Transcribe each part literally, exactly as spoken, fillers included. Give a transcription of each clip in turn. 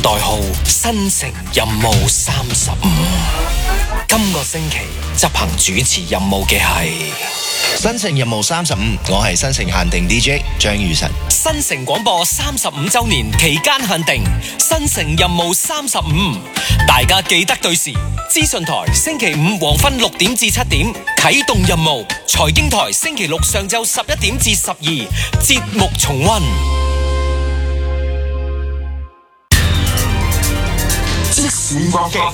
代號新城任務三十五。今個星期執行主持任務嘅係新城任務三十五，我係新城限定 D J 張宇晨。 新城廣播三十五周年期間限定新城任務三十五，大家記得對時。資訊台星期五黃昏六點至七點啟動任務，財經台星期六上晝十一點至十二節目重溫。 即時搏擊，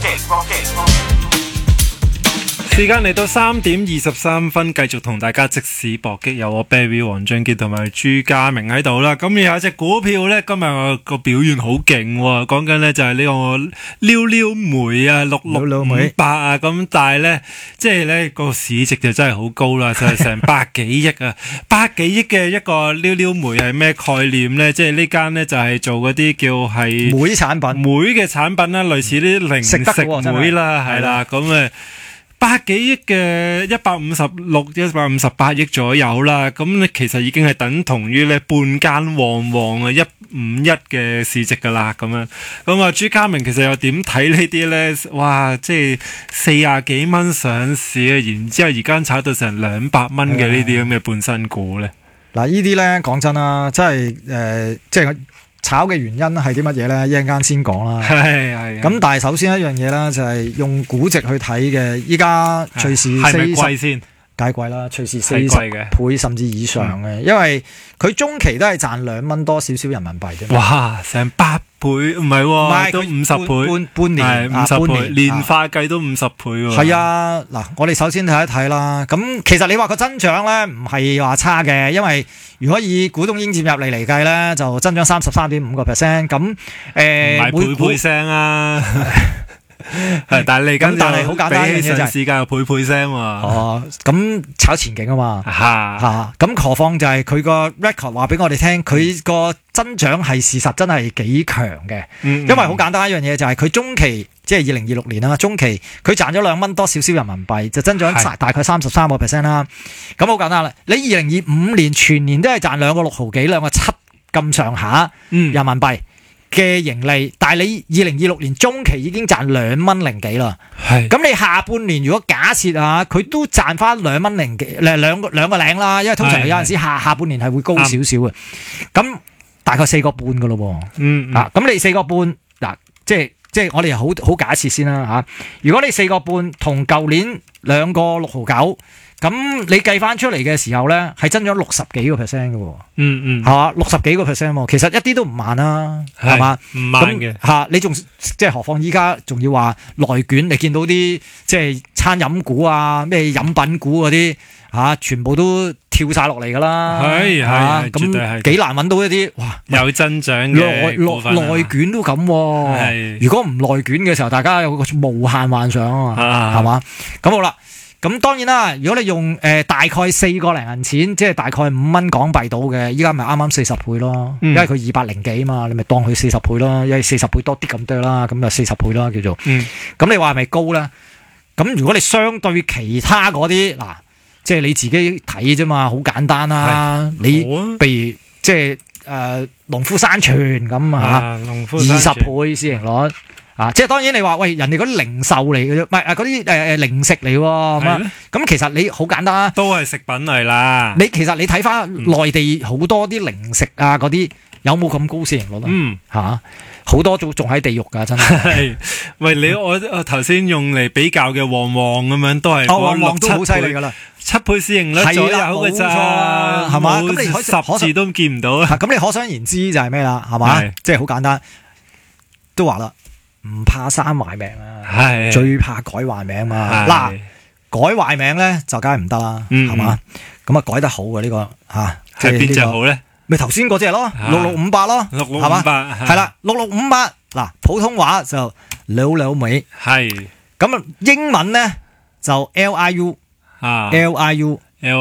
時間嚟到三點二十三分，繼續同大家即時搏擊，有我 Barry 黃俊傑同埋朱家明喺度啦。咁有一隻股票呢，今日個表現好勁喎，講緊呢就係呢個溜溜梅啊，六六五八啊，咁但係呢，即係呢個市值就真係好高啦，就係成百幾億啊，百幾億嘅一個溜溜梅係咩概念呢？即係呢間呢就係做嗰啲叫係梅產品， 梅嘅產品啦，類似啲零食梅啦，係啦，咁誒。百幾億嘅一百五十六、一百五十八億左右啦，咁咧其實已經係等同於咧半間旺旺啊一五一嘅市值噶啦，咁樣咁啊朱家明其實又點睇呢啲咧？哇，即係四廿幾蚊上市啊，然之後而家炒到成兩百蚊嘅呢啲咁嘅半新股咧。 嗱，呢啲咧講真啦，真係誒，即係。炒嘅原因係啲乜嘢咧？一陣間先講啦。 係係。咁但係首先一樣嘢啦，就係用估值去睇嘅。依家隨時四十，係咪貴先？梗係貴啦，隨時四十倍甚至以上嘅，因為佢中期都係賺兩蚊多少少人民幣啫。 哇！成八倍唔係喎，都五十倍， 半半年五十倍，年化計都五十倍喎。 係啊，嗱，我哋首先睇一睇啦。咁其實你話個增長咧，唔係話差嘅，因為如果以股東應佔入嚟嚟計咧，就增長三十三點五個 percent。咁誒，唔係倍倍聲啊！係，但係你咁， 但係好簡單嘅嘢就係上市價又倍倍聲喎。 哦，咁炒前景啊嘛。 嚇嚇，咁何況就係佢個 record 話俾我哋聽，佢個增長係事實真係幾強嘅。因為好簡單一樣嘢就係佢中期即係二零二六年啦，中期佢賺咗兩蚊多少少人民幣，就增長大概三十三個 percent 啦。咁好簡單啦，你二零二五年全年都係賺兩個六毫幾、兩個七咁上下人民幣嘅盈利，但係你二零二六年中期已經賺兩蚊零幾啦。係，咁你下半年如果假設啊，佢都賺翻兩蚊零幾，兩兩個兩個零啦，因為通常有陣時下下半年係會高少少嘅。咁大概四個半噶咯。嗯啊，咁你四個半嗱，即係即係我哋好好假設先啦吓。如果你四個半同舊年兩個六毫九。咁你計翻出嚟嘅時候咧，係增長六十幾個 percent 嘅喎，嗯嗯，係嘛，六十幾個 percent 喎，其實一啲都唔慢啦，係嘛，唔慢嘅嚇，你仲即係何況依家仲要話內卷，你見到啲即係餐飲股啊、咩飲品股嗰啲嚇，全部都跳晒落嚟㗎啦，係係，咁幾難揾到一啲哇有增長嘅股份， 內內卷都咁喎，如果唔內卷嘅時候，大家有個無限幻想啊嘛，係嘛，咁好啦。咁當然啦，如果你用誒、呃、大概四個零銀錢，即係大概五蚊港幣到嘅，依家咪啱啱四十倍咯，嗯、因為佢二百零幾嘛，你咪當佢四十倍咯，因為四十倍多啲咁多啦，咁就四十倍啦叫做。咁、嗯、你話係咪高咧？咁如果你相對其他嗰啲嗱，即係你自己睇啫嘛，好簡單啦、啊。你譬如即係誒農夫山泉咁啊，二十倍市盈率。啊！即係當然你話喂，人哋嗰啲零售嚟嘅啫，唔係啊嗰啲誒誒零食嚟喎咁啊。咁其實你好簡單啊， 都係食品嚟啦。 你其實你睇翻內地好多啲零食啊嗰啲，有冇咁高市盈率啊？嗯，嚇好多仲仲喺地獄㗎，真係。 喂，你我我頭先用嚟比較嘅旺旺咁樣都係哦，旺旺都好犀利㗎啦， 七倍市盈率左右嘅咋，係嘛？咁你十字都見唔到啊！ 咁你可想而知就係咩啦？係嘛？即係好簡單，都話啦。唔怕生壞命啊，最怕改壞名嘛。嗱，改壞名咧就梗係唔得啦，係嘛？咁啊改得好嘅呢個吓， 即係邊隻好咧？ 咪頭先嗰隻咯，六六五八咯， 六六五八係啦，六六五八嗱，普通話就柳柳尾，係咁啊，英文咧就 L I U 啊 ，L I U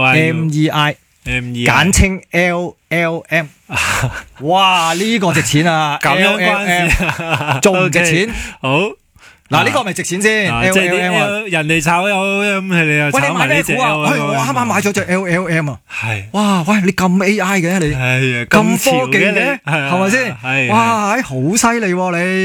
M E I。簡稱 L L M， 哇呢、這個值錢啊！ 咁樣關事， 仲唔值錢？ okay，好嗱，呢個咪值錢先 ？L L M 人哋炒 L L M， 係你又炒埋呢隻 L L M？ 我啱啱買咗隻 L L M 啊！ 係哇，喂，你咁 A I 嘅你， 係咁科技嘅，係咪先？ 係哇，好犀利喎你！